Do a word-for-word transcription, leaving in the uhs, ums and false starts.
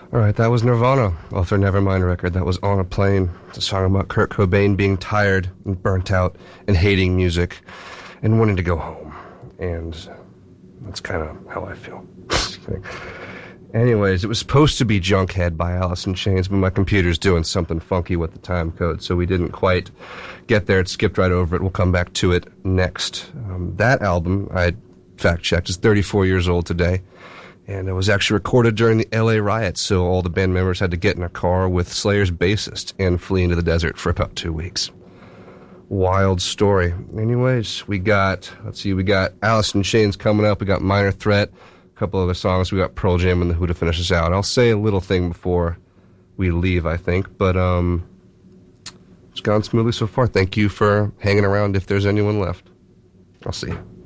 All right, that was Nirvana off their Nevermind record. That was On a Plane. It's a song about Kurt Cobain being tired and burnt out and hating music and wanting to go home. And that's kind of how I feel. Anyways, it was supposed to be Junkhead by Alice in Chains, but my computer's doing something funky with the time code, so we didn't quite get there. It skipped right over it. We'll come back to it next. Um, that album, I fact-checked, is thirty-four years old today. And it was actually recorded during the L A riots, so all the band members had to get in a car with Slayer's bassist and flee into the desert for about two weeks. Wild story. Anyways, we got, let's see, we got Alice in Chains coming up. We got Minor Threat, a couple other songs. We got Pearl Jam and The Who to finish us out. I'll say a little thing before we leave, I think, but um, it's gone smoothly so far. Thank you for hanging around if there's anyone left. I'll see you.